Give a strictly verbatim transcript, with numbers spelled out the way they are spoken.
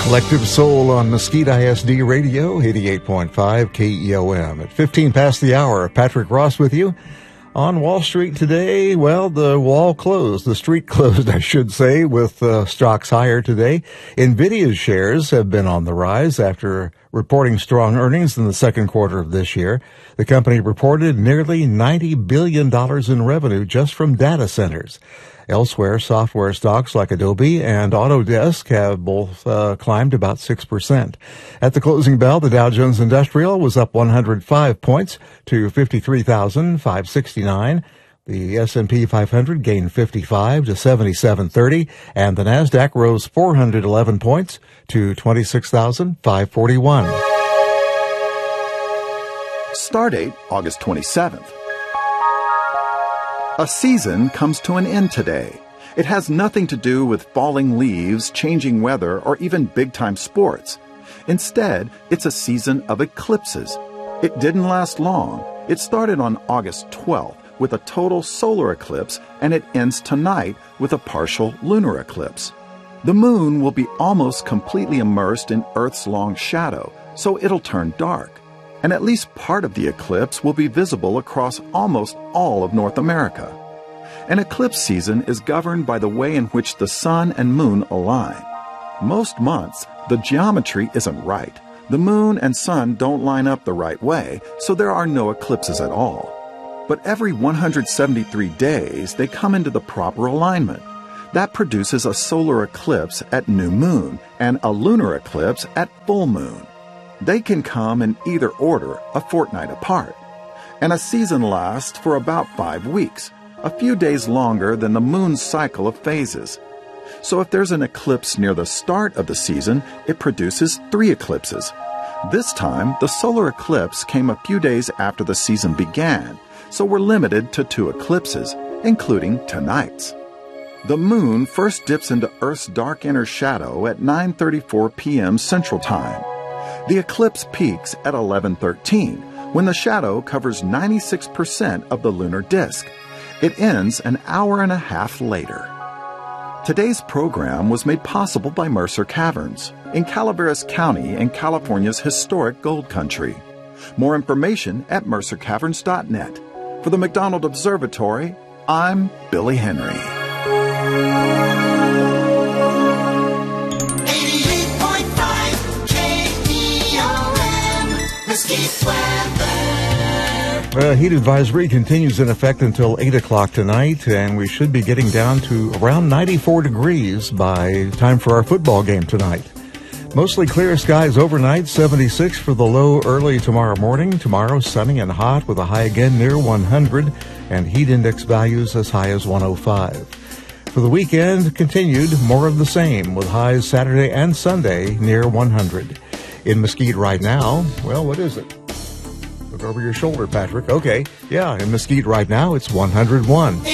Collective Soul on Mesquite I S D Radio, eighty-eight point five K E O M. At fifteen past the hour, Patrick Ross with you. On Wall Street today, well, the wall closed, the street closed, I should say, with uh, stocks higher today. NVIDIA's shares have been on the rise after reporting strong earnings in the second quarter of this year. The company reported nearly ninety billion dollars in revenue just from data centers. Elsewhere, software stocks like Adobe and Autodesk have both uh, climbed about six percent. At the closing bell, the Dow Jones Industrial was up one hundred five points to fifty-three thousand five hundred sixty-nine. The S and P five hundred gained fifty-five to seventy-seven thirty, and the Nasdaq rose four hundred eleven points to twenty-six thousand five hundred forty-one. Stardate August twenty-seventh. A season comes to an end today. It has nothing to do with falling leaves, changing weather, or even big-time sports. Instead, it's a season of eclipses. It didn't last long. It started on August twelfth with a total solar eclipse, and it ends tonight with a partial lunar eclipse. The moon will be almost completely immersed in Earth's long shadow, so it'll turn dark. And at least part of the eclipse will be visible across almost all of North America. An eclipse season is governed by the way in which the sun and moon align. Most months, the geometry isn't right. The moon and sun don't line up the right way, so there are no eclipses at all. But every one hundred seventy-three days, they come into the proper alignment. That produces a solar eclipse at new moon and a lunar eclipse at full moon. They can come in either order, a fortnight apart. And a season lasts for about five weeks, a few days longer than the moon's cycle of phases. So if there's an eclipse near the start of the season, it produces three eclipses. This time, the solar eclipse came a few days after the season began, so we're limited to two eclipses, including tonight's. The moon first dips into Earth's dark inner shadow at nine thirty-four p.m. Central Time. The eclipse peaks at eleven thirteen, when the shadow covers ninety-six percent of the lunar disk. It ends an hour and a half later. Today's program was made possible by Mercer Caverns in Calaveras County in California's historic gold country. More information at mercer caverns dot net. For the McDonald Observatory, I'm Billy Henry. Uh, heat advisory continues in effect until eight o'clock tonight, and we should be getting down to around ninety-four degrees by time for our football game tonight. Mostly clear skies overnight, seventy-six for the low early tomorrow morning. Tomorrow, sunny and hot with a high again near one hundred, and heat index values as high as one oh five. For the weekend, continued more of the same with highs Saturday and Sunday near one hundred. In Mesquite right now, well, what is it? Look over your shoulder, Patrick. Okay, yeah, in Mesquite right now, it's one hundred one.